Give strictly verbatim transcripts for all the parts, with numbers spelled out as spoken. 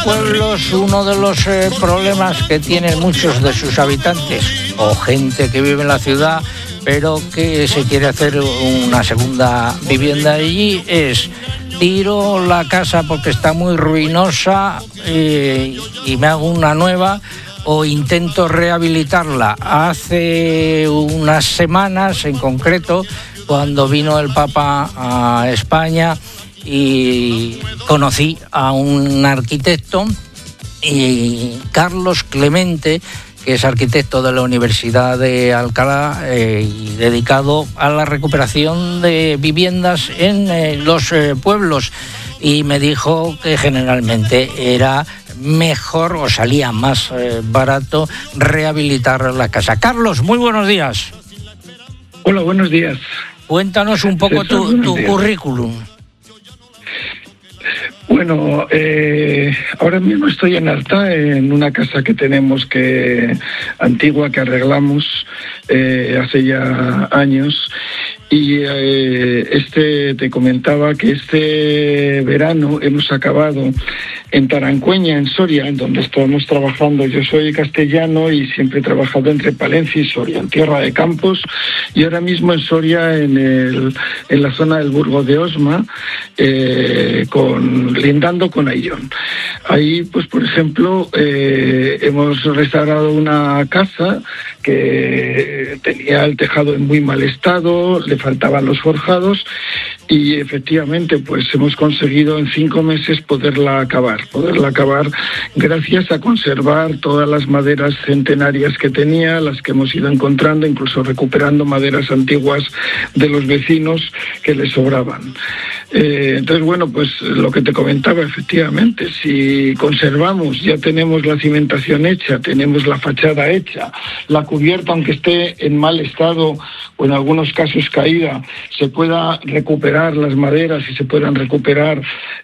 pueblos, uno de los eh, problemas que tienen muchos de sus habitantes o gente que vive en la ciudad pero que se quiere hacer una segunda vivienda allí es: tiro la casa porque está muy ruinosa eh, y me hago una nueva, o intento rehabilitarla. Hace unas semanas en concreto, cuando vino el Papa a España, y conocí a un arquitecto, y Carlos Clemente, que es arquitecto de la Universidad de Alcalá eh, y dedicado a la recuperación de viviendas en eh, los eh, pueblos, y me dijo que generalmente era mejor o salía más eh, barato rehabilitar la casa. Carlos, muy buenos días. Hola, buenos días. Cuéntanos un poco César, tu, tu días. currículum. Bueno, eh, ahora mismo estoy en Arta, en una casa que tenemos que antigua, que arreglamos eh, hace ya años. Y eh, este te comentaba que este verano hemos acabado en Tarancueña, en Soria, en donde estamos trabajando. Yo soy castellano y siempre he trabajado entre Palencia y Soria, en tierra de campos, y ahora mismo en Soria, en, el, en la zona del Burgo de Osma, eh, con, lindando con Ayllón. Ahí, pues por ejemplo, eh, hemos restaurado una casa que tenía el tejado en muy mal estado, le faltaban los forjados, y efectivamente pues hemos conseguido en cinco meses poderla acabar, poderla acabar gracias a conservar todas las maderas centenarias que tenía, las que hemos ido encontrando, incluso recuperando maderas antiguas de los vecinos que les sobraban. Eh, entonces, bueno, pues lo que te comentaba, efectivamente, si conservamos, ya tenemos la cimentación hecha, tenemos la fachada hecha, la cubierta, aunque esté en mal estado o en algunos casos caída, se pueda recuperar las maderas y se puedan recuperar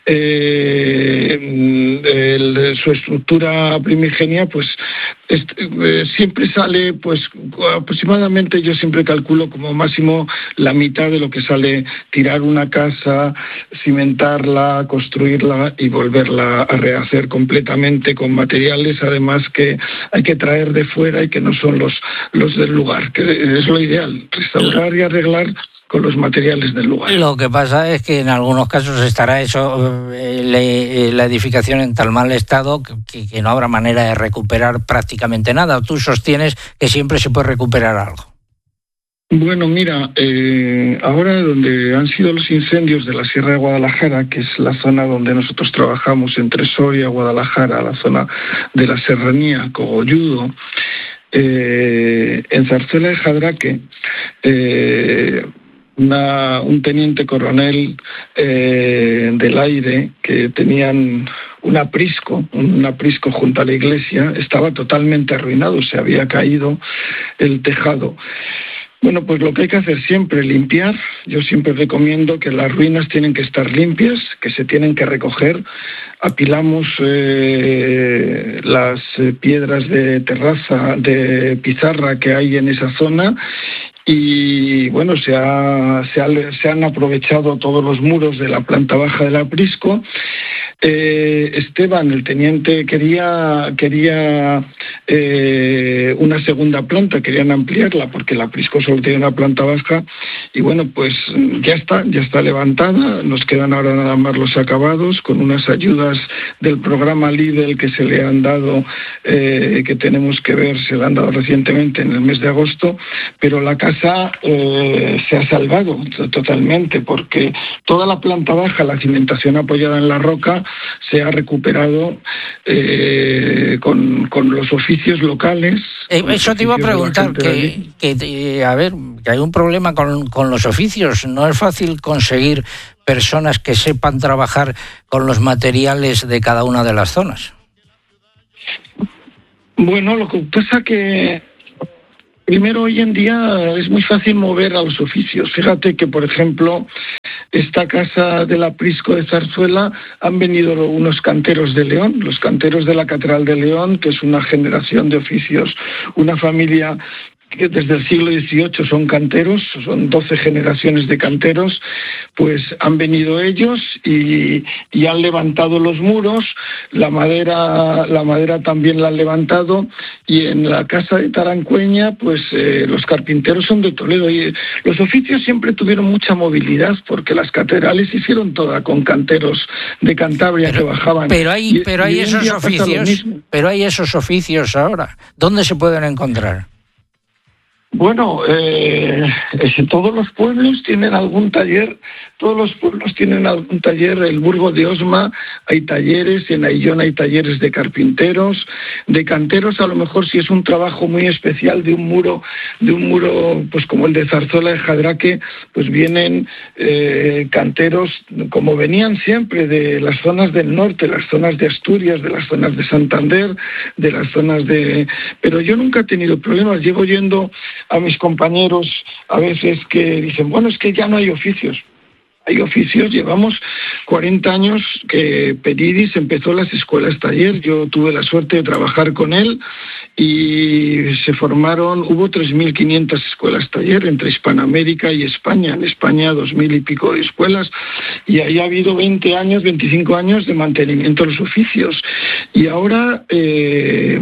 eh, el, su estructura primigenia, pues est, eh, siempre sale, pues aproximadamente, yo siempre calculo como máximo la mitad de lo que sale tirar una casa, cimentarla, construirla y volverla a rehacer completamente con materiales, además que hay que traer de fuera y que no son los, los del lugar, que es lo ideal, restaurar y arreglar con los materiales del lugar. Lo que pasa es que en algunos casos estará eso, eh, le, la edificación en tal mal estado que, que no habrá manera de recuperar prácticamente nada. Tú sostienes que siempre se puede recuperar algo. Bueno, mira, eh, ahora donde han sido los incendios de la Sierra de Guadalajara, que es la zona donde nosotros trabajamos entre Soria, Guadalajara, la zona de la serranía, Cogolludo, eh, en Zarzuela de Jadraque, eh, Una, un teniente coronel eh, del aire que tenían un aprisco, un aprisco junto a la iglesia, estaba totalmente arruinado, se había caído el tejado. Bueno, pues lo que hay que hacer siempre, limpiar. Yo siempre recomiendo que las ruinas tienen que estar limpias, que se tienen que recoger. Apilamos eh, las eh, piedras de terraza, de pizarra que hay en esa zona, y bueno, se, ha, se, ha, se han aprovechado todos los muros de la planta baja del aprisco. Eh, Esteban, el teniente, quería, quería eh, una segunda planta, querían ampliarla porque el aprisco solo tiene una planta baja, y bueno, pues ya está, ya está levantada. Nos quedan ahora nada más los acabados con unas ayudas del programa Lidl que se le han dado, eh, que tenemos que ver, se le han dado recientemente en el mes de agosto, pero la casa eh, se ha salvado totalmente porque toda la planta baja, la cimentación apoyada en la roca, se ha recuperado eh, con, con los oficios locales. Eh, eso te iba a preguntar, que, que, que a ver, que hay un problema con, con los oficios. No es fácil conseguir personas que sepan trabajar con los materiales de cada una de las zonas. Bueno, lo que pasa que primero, hoy en día es muy fácil mover a los oficios. Fíjate que, por ejemplo, esta casa del aprisco de Zarzuela han venido unos canteros de León, los canteros de la Catedral de León, que es una generación de oficios, una familia que desde el siglo dieciocho son canteros, son doce generaciones de canteros, pues han venido ellos y, y han levantado los muros, la madera, la madera también la han levantado, y en la casa de Tarancueña, pues eh, los carpinteros son de Toledo, y los oficios siempre tuvieron mucha movilidad, porque las catedrales hicieron toda con canteros de Cantabria pero, que bajaban. Pero hay, pero hay esos oficios, pero hay esos oficios ahora. ¿Dónde se pueden encontrar? Bueno, eh, todos los pueblos tienen algún taller, todos los pueblos tienen algún taller. El Burgo de Osma hay talleres, en Aillón hay talleres de carpinteros, de canteros. A lo mejor si es un trabajo muy especial de un muro, de un muro, pues como el de Zarzuela de Jadraque, pues vienen eh, canteros, como venían siempre de las zonas del norte, las zonas de Asturias, de las zonas de Santander, de las zonas de. Pero yo nunca he tenido problemas. Llevo yendo a mis compañeros a veces que dicen, bueno, es que ya no hay oficios. Hay oficios, llevamos cuarenta años que Peridis empezó las escuelas taller, yo tuve la suerte de trabajar con él y se formaron, hubo tres mil quinientas escuelas taller entre Hispanoamérica y España, en España dos mil y pico de escuelas, y ahí ha habido veinte años, veinticinco años de mantenimiento de los oficios, y ahora eh,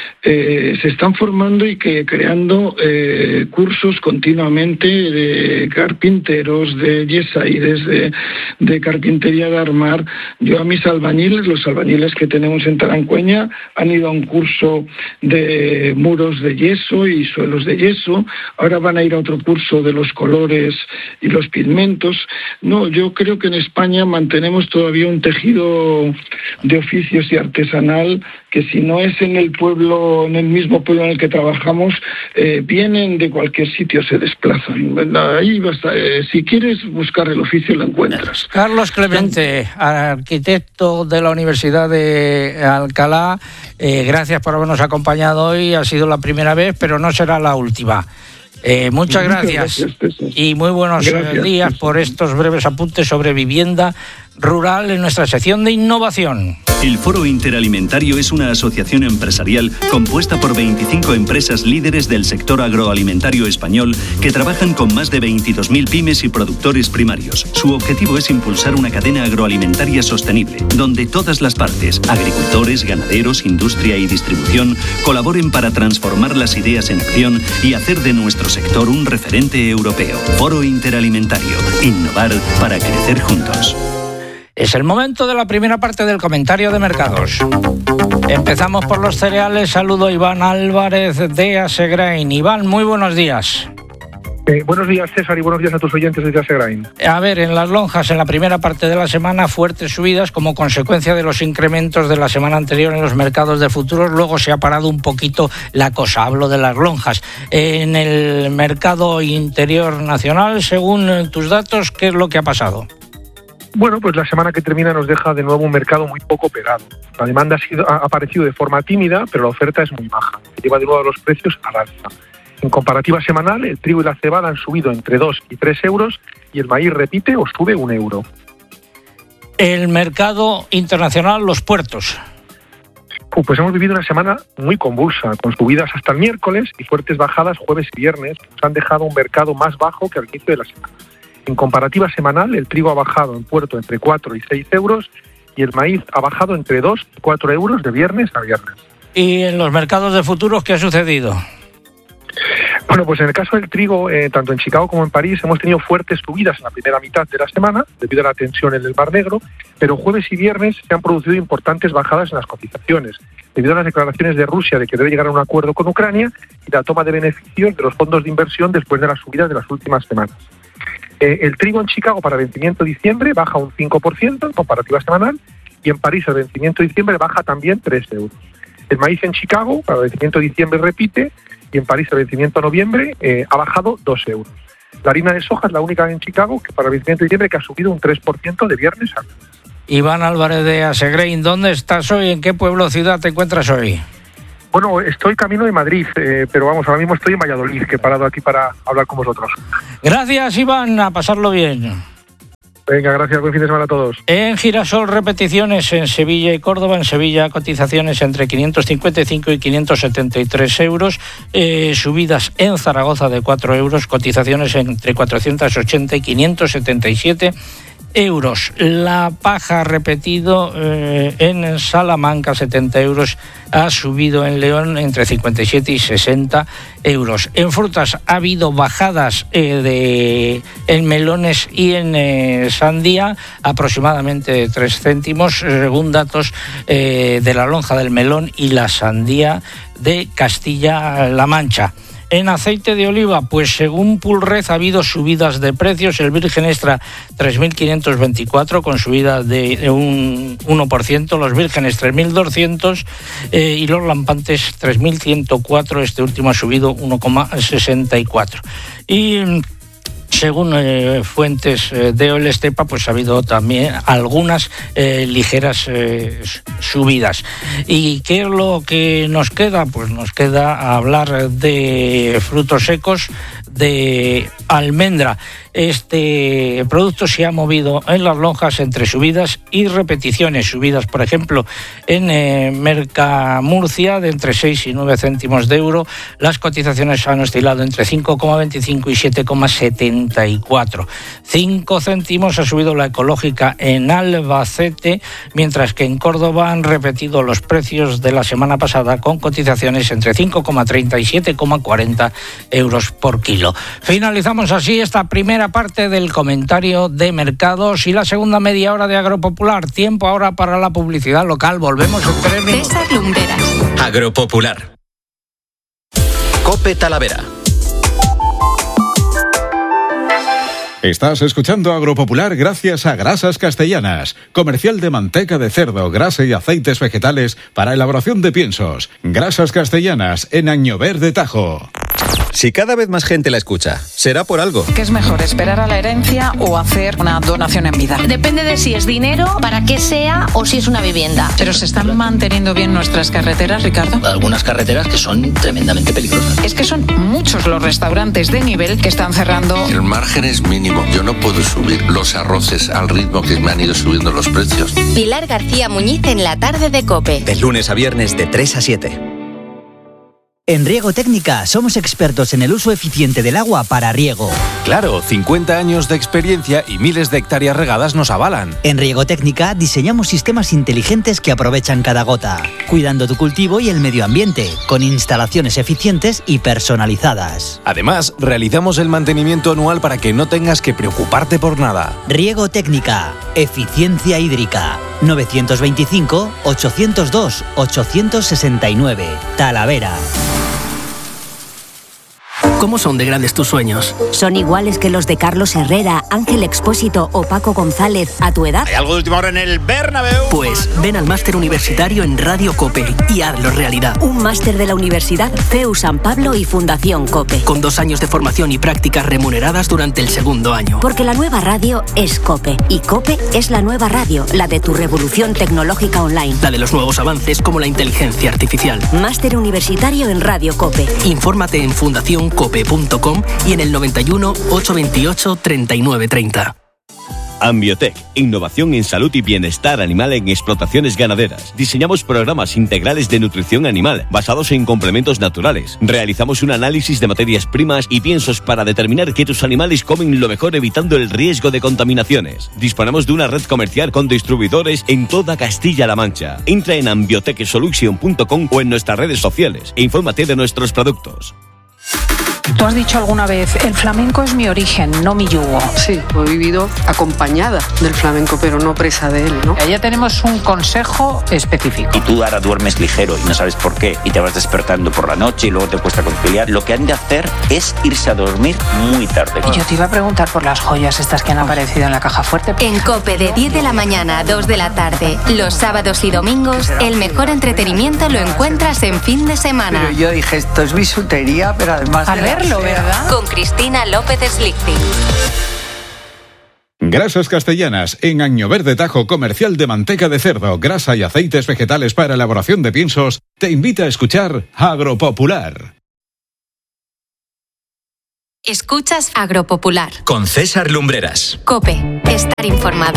eh, se están formando y que creando eh, cursos continuamente de carpinteros, de yesaires, De, de carpintería de armar. Yo a mis albañiles, los albañiles que tenemos en Tarancueña, han ido a un curso de muros de yeso y suelos de yeso, ahora van a ir a otro curso de los colores y los pigmentos. No, yo creo que en España mantenemos todavía un tejido de oficios y artesanal que si no es en el pueblo, en el mismo pueblo en el que trabajamos, eh, vienen de cualquier sitio, se desplazan. Ahí basta, eh, si quieres buscar el oficio lo encuentras. Carlos Clemente, arquitecto de la Universidad de Alcalá, eh, gracias por habernos acompañado hoy. Ha sido la primera vez, pero no será la última. Eh, muchas gracias, gracias y muy buenos gracias, días César. Por estos breves apuntes sobre vivienda rural en nuestra sección de innovación. El Foro Interalimentario es una asociación empresarial compuesta por veinticinco empresas líderes del sector agroalimentario español que trabajan con más de veintidós mil pymes y productores primarios. Su objetivo es impulsar una cadena agroalimentaria sostenible, donde todas las partes, agricultores, ganaderos, industria y distribución, colaboren para transformar las ideas en acción y hacer de nuestro sector un referente europeo. Foro Interalimentario. Innovar para crecer juntos. Es el momento de la primera parte del comentario de mercados. Empezamos por los cereales. Saludo a Iván Álvarez de Asegrain. Iván, muy buenos días. Eh, buenos días, César, y buenos días a tus oyentes desde Asegrain. A ver, en las lonjas, en la primera parte de la semana, fuertes subidas como consecuencia de los incrementos de la semana anterior en los mercados de futuros. Luego se ha parado un poquito la cosa, hablo de las lonjas. En el mercado interior nacional, según tus datos, ¿qué es lo que ha pasado? Bueno, pues la semana que termina nos deja de nuevo un mercado muy poco operado. La demanda ha, sido, ha aparecido de forma tímida, pero la oferta es muy baja, que lleva de nuevo los precios al alza. En comparativa semanal, el trigo y la cebada han subido entre dos y tres euros y el maíz repite o sube un euro. El mercado internacional, los puertos. Pues hemos vivido una semana muy convulsa, con subidas hasta el miércoles y fuertes bajadas jueves y viernes, que nos han dejado un mercado más bajo que al inicio de la semana. En comparativa semanal, el trigo ha bajado en puerto entre cuatro y seis euros y el maíz ha bajado entre dos y cuatro euros de viernes a viernes. ¿Y en los mercados de futuros qué ha sucedido? Bueno, pues en el caso del trigo, eh, tanto en Chicago como en París, hemos tenido fuertes subidas en la primera mitad de la semana debido a la tensión en el Mar Negro, pero jueves y viernes se han producido importantes bajadas en las cotizaciones, debido a las declaraciones de Rusia de que debe llegar a un acuerdo con Ucrania y la toma de beneficios de los fondos de inversión después de las subidas de las últimas semanas. Eh, el trigo en Chicago para vencimiento de diciembre baja un cinco por ciento en comparativa semanal y en París el vencimiento de diciembre baja también tres euros. El maíz en Chicago para vencimiento de diciembre repite y en París el vencimiento de noviembre eh, ha bajado dos euros. La harina de soja es la única en Chicago que para el vencimiento de diciembre que ha subido un tres por ciento de viernes a viernes. Iván Álvarez de Asegrain, ¿dónde estás hoy? ¿En qué pueblo o ciudad te encuentras hoy? Bueno, estoy camino de Madrid, eh, pero vamos, ahora mismo estoy en Valladolid, que he parado aquí para hablar con vosotros. Gracias, Iván, a pasarlo bien. Venga, gracias, buen fin de semana a todos. En Girasol, repeticiones en Sevilla y Córdoba. En Sevilla, cotizaciones entre quinientos cincuenta y cinco y quinientos setenta y tres euros. Eh, subidas en Zaragoza de cuatro euros, cotizaciones entre cuatrocientos ochenta y quinientos setenta y siete euros. La paja repetido eh, en Salamanca, setenta euros, ha subido en León entre cincuenta y siete y sesenta euros. En frutas ha habido bajadas eh, de, en melones y en eh, sandía, aproximadamente de tres céntimos, según datos eh, de la lonja del melón y la sandía de Castilla-La Mancha. En aceite de oliva, pues según Pulred ha habido subidas de precios. El virgen extra tres mil quinientos veinticuatro con subida de un uno por ciento, los vírgenes tres mil doscientos eh, y los lampantes tres mil ciento cuatro, este último ha subido uno coma sesenta y cuatro. Y según eh, fuentes eh, de Oil Estepa, pues ha habido también algunas eh, ligeras eh, subidas. ¿Y qué es lo que nos queda? Pues nos queda hablar de frutos secos, de almendra. Este producto se ha movido en las lonjas entre subidas y repeticiones. Subidas, por ejemplo, en eh, Mercamurcia de entre seis y nueve céntimos de euro. Las cotizaciones han oscilado entre cinco coma veinticinco y siete coma setenta y cuatro. cinco céntimos ha subido la ecológica en Albacete, mientras que en Córdoba han repetido los precios de la semana pasada con cotizaciones entre cinco coma treinta y siete coma cuarenta euros por kilo. Finalizamos así esta primera parte del comentario de mercados y la segunda media hora de Agropopular. Tiempo ahora para la publicidad local. Volvemos en tres minutos. César Lumberas. Agropopular. COPE Talavera. Estás escuchando Agropopular gracias a Grasas Castellanas, comercial de manteca de cerdo, grasa y aceites vegetales para elaboración de piensos. Grasas Castellanas en Añover de Tajo. Si cada vez más gente la escucha, será por algo. ¿Qué es mejor, esperar a la herencia o hacer una donación en vida? Depende de si es dinero, para qué sea o si es una vivienda. ¿Pero se están manteniendo bien nuestras carreteras, Ricardo? Algunas carreteras que son tremendamente peligrosas. Es que son muchos los restaurantes de nivel que están cerrando. El margen es mínimo. Yo no puedo subir los arroces al ritmo que me han ido subiendo los precios. Pilar García Muñiz en la tarde de COPE. De lunes a viernes de tres a siete. En Riego Técnica somos expertos en el uso eficiente del agua para riego. Claro, cincuenta años de experiencia y miles de hectáreas regadas nos avalan. En Riego Técnica diseñamos sistemas inteligentes que aprovechan cada gota, cuidando tu cultivo y el medio ambiente, con instalaciones eficientes y personalizadas. Además, realizamos el mantenimiento anual para que no tengas que preocuparte por nada. Riego Técnica, eficiencia hídrica. novecientos veinticinco, ochocientos dos, ochocientos sesenta y nueve. Talavera. ¿Cómo son de grandes tus sueños? ¿Son iguales que los de Carlos Herrera, Ángel Expósito o Paco González a tu edad? ¿Hay algo de última hora en el Bernabéu? Pues ven al máster universitario en Radio COPE y hazlo realidad. Un máster de la Universidad C E U San Pablo y Fundación COPE. Con dos años de formación y prácticas remuneradas durante el segundo año. Porque la nueva radio es COPE. Y COPE es la nueva radio, la de tu revolución tecnológica online. La de los nuevos avances como la inteligencia artificial. Máster universitario en Radio COPE. Infórmate en fundación cope punto com y en el noventa y uno, ochocientos veintiocho, treinta y nueve treinta. Ambiotech, innovación en salud y bienestar animal en explotaciones ganaderas. Diseñamos programas integrales de nutrición animal basados en complementos naturales. Realizamos un análisis de materias primas y piensos para determinar que tus animales comen lo mejor evitando el riesgo de contaminaciones. Disponemos de una red comercial con distribuidores en toda Castilla-La Mancha. Entra en ambiotech solution punto com o en nuestras redes sociales e infórmate de nuestros productos. Tú has dicho alguna vez, el flamenco es mi origen, no mi yugo. Sí, he vivido acompañada del flamenco, pero no presa de él, ¿no? Ya tenemos un consejo específico. Y tú ahora duermes ligero y no sabes por qué, y te vas despertando por la noche y luego te cuesta conciliar. Lo que han de hacer es irse a dormir muy tarde. Y yo te iba a preguntar por las joyas estas que han aparecido en la caja fuerte. En COPE de diez de la mañana a dos de la tarde, los sábados y domingos, el mejor entretenimiento lo encuentras en fin de semana. Pero yo dije, esto es bisutería, pero además... Al verlo, ¿verdad? Con Cristina López Slichting. Grasas Castellanas en Añover de Tajo, comercial de manteca de cerdo, grasa y aceites vegetales para elaboración de piensos, te invita a escuchar Agropopular. Escuchas Agropopular. Con César Lumbreras. COPE. Estar informado.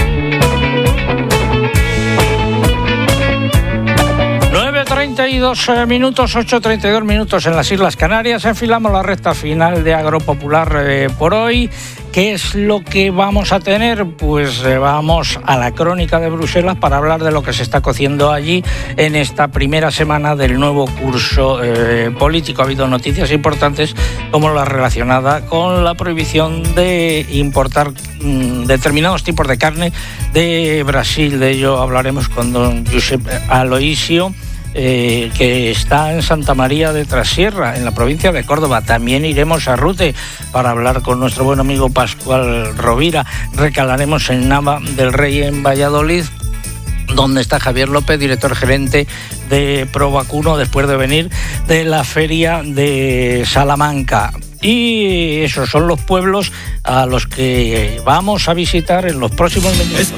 nueve treinta y dos minutos, ocho treinta y dos minutos en las Islas Canarias. Enfilamos la recta final de Agropopular eh, por hoy. ¿Qué es lo que vamos a tener? Pues eh, vamos a la crónica de Bruselas para hablar de lo que se está cociendo allí en esta primera semana del nuevo curso eh, político. Ha habido noticias importantes como la relacionada con la prohibición de importar mmm, determinados tipos de carne de Brasil. De ello hablaremos con don Josep Aloisio, Eh, que está en Santa María de Trasierra, en la provincia de Córdoba. También iremos a Rute para hablar con nuestro buen amigo Pascual Rovira. Recalaremos en Nava del Rey, en Valladolid, donde está Javier López, director gerente de Provacuno, después de venir de la feria de Salamanca. Y esos son los pueblos a los que vamos a visitar en los próximos minutos.